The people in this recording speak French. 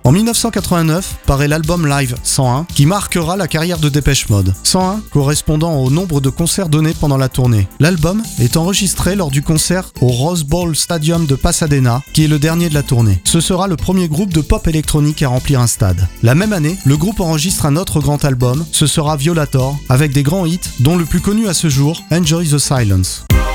En 1989 paraît l'album Live 101 qui marquera la carrière de Depeche Mode. 101 correspondant au nombre de concerts donnés pendant la tournée. L'album est enregistré lors du concert au Rose Bowl Stadium de Pasadena, qui est le dernier de la tournée. Ce sera le premier groupe de pop électronique à remplir un stade. La même année, le groupe enregistre un autre grand album, ce sera Violator, avec des grands hits, dont le plus connu à ce jour, Enjoy the Silence.